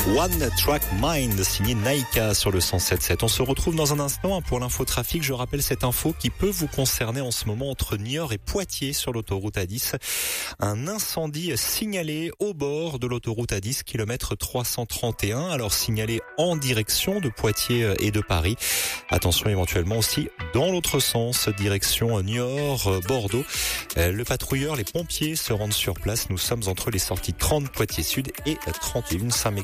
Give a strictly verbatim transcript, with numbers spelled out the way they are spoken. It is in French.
One Track Mind, signé Naika sur le cent sept virgule sept. On se retrouve dans un instant pour l'infotrafic. Je rappelle cette info qui peut vous concerner en ce moment entre Niort et Poitiers sur l'autoroute A dix. Un incendie signalé au bord de l'autoroute A dix, kilomètre trois cent trente et un. Alors signalé en direction de Poitiers et de Paris. Attention éventuellement aussi dans l'autre sens, direction Niort, Bordeaux. Le patrouilleur, les pompiers se rendent sur place. Nous sommes entre les sorties trente Poitiers Sud et trente et un Saint-Mécain.